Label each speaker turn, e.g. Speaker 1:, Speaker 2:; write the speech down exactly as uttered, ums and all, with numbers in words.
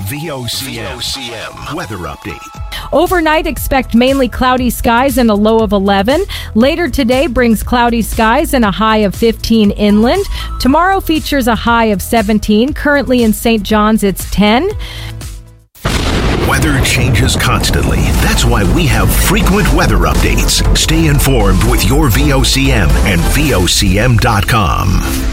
Speaker 1: V O C M, V O C M weather update.
Speaker 2: Overnight, expect mainly cloudy skies and a low of eleven. Later today brings cloudy skies and a high of fifteen inland. Tomorrow features a high of seventeen. Currently in Saint John's, it's ten.
Speaker 1: Weather changes constantly. That's why we have frequent weather updates. Stay informed with your V O C M and V O C M dot com.